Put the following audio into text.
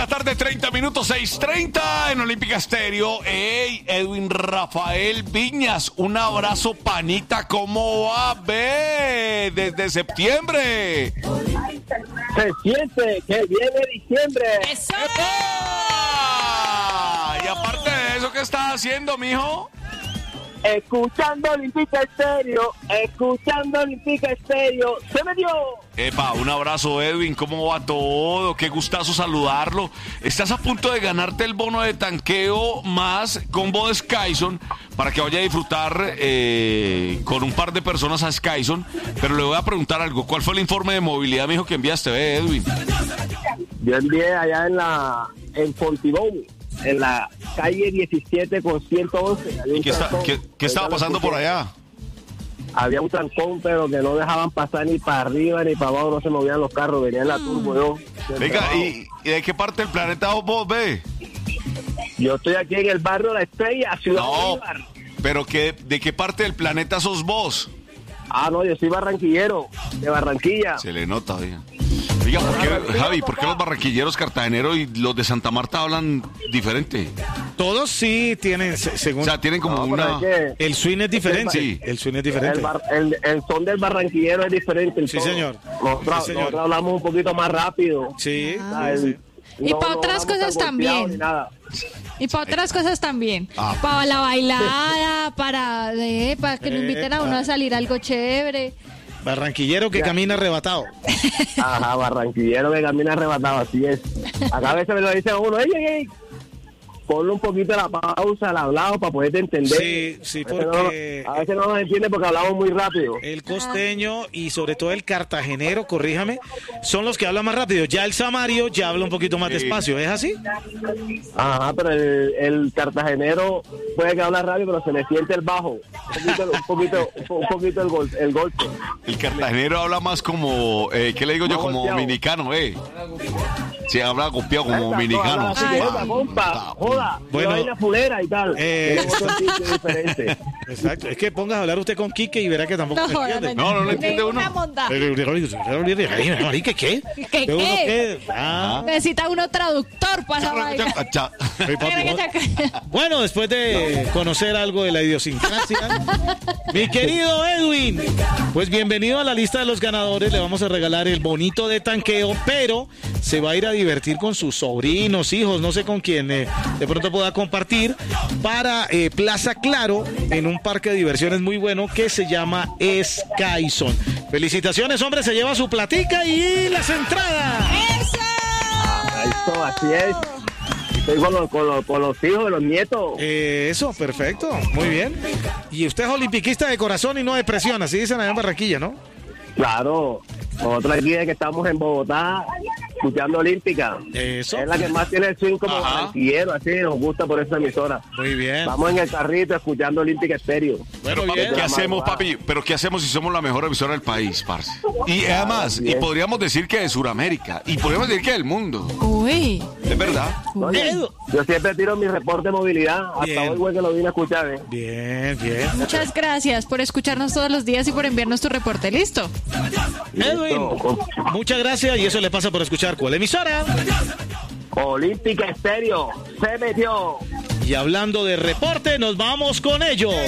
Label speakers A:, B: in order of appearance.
A: la tarde, 30 minutos, 6:30 en Olímpica Estéreo. Hey, Edwin Rafael Viñas, un abrazo, panita. ¿Cómo va, ve? Desde septiembre.
B: Se siente que viene diciembre.
C: ¡Eso!
A: ¡Epa! Y aparte de eso, ¿qué estás haciendo, mijo?
B: Escuchando Olímpica Estéreo, se me dio.
A: Epa, un abrazo, Edwin. ¿Cómo va todo? Qué gustazo saludarlo. Estás a punto de ganarte el bono de tanqueo más combo de Skyson para que vaya a disfrutar con un par de personas a Skyson. Pero le voy a preguntar algo. ¿Cuál fue el informe de movilidad, mijo, que enviaste, Edwin?
B: Yo envié allá en Fontibón, en la calle 17 con 111.
A: ¿Y qué estaba pasando por allá?
B: Había un trancón, pero que no dejaban pasar ni para arriba ni para abajo, no se movían los carros, venía en la turbo yo.
A: Venga, ¿y de qué parte del planeta vos ve?
B: Yo estoy aquí en el barrio La Estrella, Ciudad Bolívar.
A: Pero ¿de qué parte del planeta sos vos?
B: No, yo soy barranquillero, de Barranquilla.
A: Se le nota, oiga. Oiga, ¿por qué los barranquilleros cartageneros y los de Santa Marta hablan diferente?
D: Todos sí tienen, según...
A: O sea, tienen como una...
D: El swing es diferente.
A: Sí.
D: El swing es diferente.
B: El son del barranquillero es diferente.
D: Sí, señor.
B: Nosotros hablamos un poquito más rápido.
D: Sí.
C: Y para otras cosas también. Y para otras cosas también. Para la bailada, para que lo inviten a uno a salir algo chévere.
D: Barranquillero que camina arrebatado.
B: Ajá, barranquillero que camina arrebatado, así es. Acá a veces me lo dice a uno, ey, ponle un poquito la pausa al hablado para poderte entender.
D: Sí, porque...
B: A veces no nos entiende porque hablamos muy rápido.
D: El costeño y sobre todo el cartagenero, corríjame, son los que hablan más rápido. Ya el samario ya habla un poquito más despacio, ¿es así?
B: Ajá, pero el cartagenero puede que habla rápido, pero se le siente el bajo. Un poquito el golpe.
A: El cartagenero habla más como, ¿qué le digo yo? Como
B: golpeado.
A: dominicano, Sí, habla copiado como dominicano.
B: Joda,
D: bueno,
B: vaina fulera y tal. Es otro sitio diferente.
D: Exacto, es que pongas a hablar usted con Quique y verá que tampoco me entiende.
A: No entiende uno.
D: ¿Qué?
C: ¿Qué? Necesita uno traductor para esa vaina.
D: Bueno, después de conocer algo de la idiosincrasia, mi querido Edwin, pues bienvenido a la lista de los ganadores. Le vamos a regalar el bonito de tanqueo, pero se va a ir a divertir con sus sobrinos, hijos, no sé con quién de pronto pueda compartir, para Plaza Claro, en un parque de diversiones muy bueno que se llama Skyson. Felicitaciones, hombre, se lleva su platica y las entradas.
B: Eso, así es. Estoy con los hijos, los nietos.
D: Eso, perfecto, muy bien. Y usted es olimpiquista de corazón y no de presión, así dicen allá en Barranquilla, ¿no?
B: Claro, nosotros aquí es que estamos en Bogotá, escuchando Olímpica.
D: Eso.
B: Es la que más tiene el swing como barranquillero, así nos gusta por esa emisora.
D: Muy bien.
B: Vamos en el carrito escuchando Olímpica Estéreo.
A: Pero
D: Bueno,
A: papi,
D: bien.
A: ¿qué hacemos, papi? ¿Pero qué hacemos si somos la mejor emisora del país, parce? Y además,
B: bien.
A: y podríamos decir que de Sudamérica, y podríamos decir que del mundo.
C: Uy.
A: Es verdad.
B: Yo siempre tiro mi reporte de movilidad, hasta
D: Bien.
B: hoy fue que lo vine a escuchar.
D: Bien, bien.
C: Muchas gracias por escucharnos todos los días y por enviarnos tu reporte. ¿Listo?
D: Edwin, muchas gracias y eso le pasa por escuchar ¿cuál emisora?
B: Olímpica Estéreo, se metió.
D: Y hablando de reporte, nos vamos con ellos.